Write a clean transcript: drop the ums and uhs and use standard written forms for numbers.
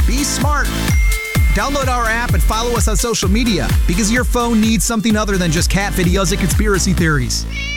Be smart. Download our app and follow us on social media because your phone needs something other than just cat videos and conspiracy theories.